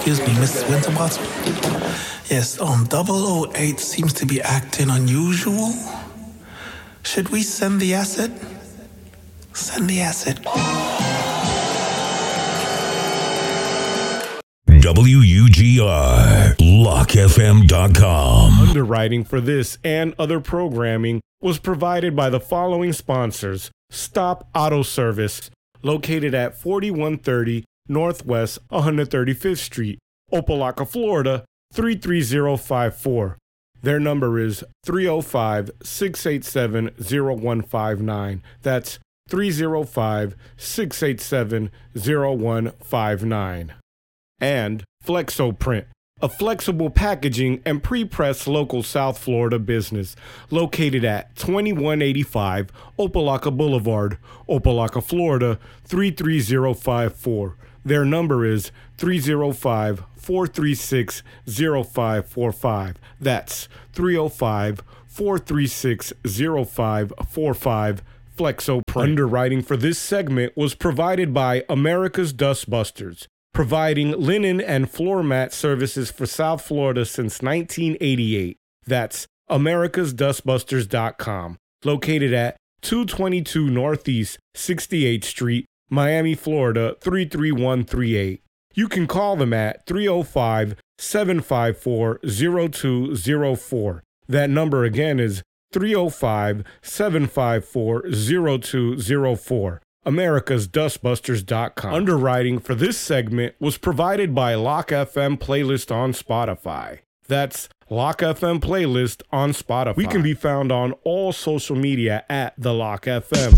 Excuse me, Mrs. Winterbottom? Yes, 008 seems to be acting unusual. Should we send the acid? Send the acid. WUGR, LockFM.com. Underwriting for this and other programming was provided by the following sponsors. Stop Auto Service, located at 4130 Northwest 135th Street, Opelika, Florida, 33054. Their number is 305-687-0159. That's 305-687-0159. And FlexoPrint, a flexible packaging and pre-press local South Florida business located at 2185 Opelika Boulevard, Opelika, Florida, 33054. Their number is 305-436-0545. That's 305-436-0545. FlexoPrint. Underwriting for this segment was provided by America's Dustbusters, providing linen and floor mat services for South Florida since 1988. That's americasdustbusters.com, located at 222 Northeast 68th Street, Miami, Florida, 33138. You can call them at 305-754-0204. That number again is 305-754-0204. americasdustbusters.com. Underwriting for this segment was provided by Lock FM Playlist on Spotify. That's Lock FM Playlist on Spotify. We can be found on all social media at The Lock FM.